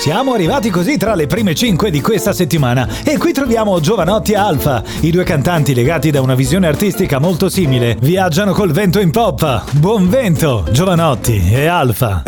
Siamo arrivati così tra le prime 5 di questa settimana e qui troviamo Jovanotti e Alfa. I due cantanti, legati da una visione artistica molto simile, viaggiano col vento in poppa. Buon vento, Jovanotti e Alfa.